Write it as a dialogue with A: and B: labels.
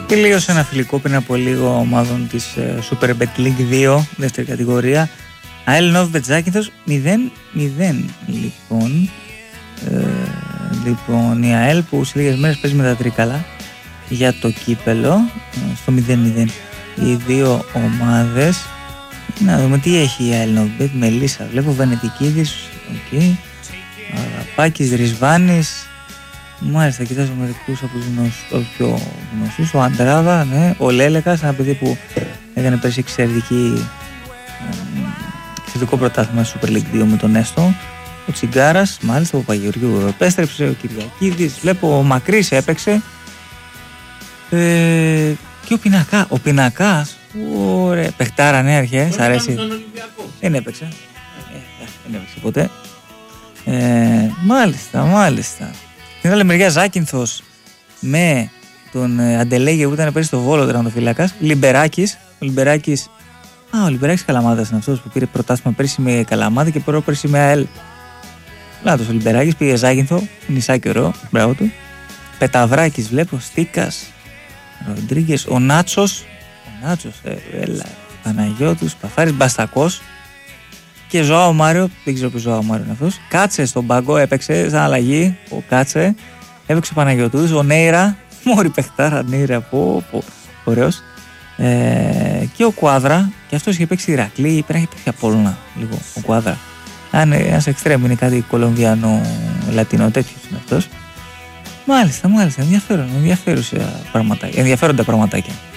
A: Τελείωσε ένα φιλικό πριν από λίγο ομάδων της Super Bet League 2, δεύτερη κατηγορία. ΑΕΛ Νόβι Ζάκυνθος 0-0. Λοιπόν, η ΑΕΛ που σε λίγες μέρες παίζει με τα τρίκαλα για το κύπελο στο 0-0. Οι δύο ομάδες. Να δούμε τι έχει η ΑΕΛ Νόβι. Μελίσσα, βλέπω Βενετικίδης, Αγαπάκης, Ρισβάνης. Μάλιστα, κοιτάζω μερικούς από τους πιο γνωστούς. Ο Αντράδα, ναι, ο Λέλεκας, ένα παιδί που έκανε πέρσι εξαιρετικό πρωτάθλημα στο Super League 2 με τον Έστο. Ο Τσιγκάρας, μάλιστα, ο Παπαγεωργίου επέστρεψε, ο Κυριακίδης, βλέπω ο Μακρύς έπαιξε. Και ο Πινακάς, ωραία, παιχτάρα νέα σ' αρέσει. Δεν έπαιξε. Δεν έπαιξε ποτέ. Μάλιστα. Την άλλη μεριά Ζάκυνθος με τον Αντελέγε που ήταν πέρυσι στο Βόλο τερματοφύλακας. Λιμπεράκης. Ο Λιμπεράκης Καλαμάδας είναι αυτός που πήρε πρωτάθλημα πέρυσι με Καλαμάδα και πέρυσι με ΑΕΛ. Λάτος ο Λιμπεράκης πήγε Ζάκυνθο, νησάκι ωραίο, μπράβο του. Πεταβράκης βλέπω, Στίκας, Ροντρίγκες, ο Νάτσος, Παναγιώτους, Παφάρης, Μπαστακός και Ζωάο Μάριο, δεν ξέρω ποιος Ζωάο Μάριο είναι αυτός. Κάτσε στον πάγκο, έπαιξε σαν αλλαγή, ο Κάτσε, έπαιξε ο Παναγιώτους, ο Νέιρα, μόρι παιχτάρα, Νέιρα, ωραίος. Και ο Κουάδρα, και αυτός είχε παίξει Ηρακλή, πρέπει να έχει παίξει Απόλλωνα λίγο, ο Κουάδρα. Αν ένας εξτρέμ είναι κάτι Κολομβιανό, Λατινό, τέτοιος είναι αυτός. Μάλιστα, ενδιαφέροντα πραγματάκια.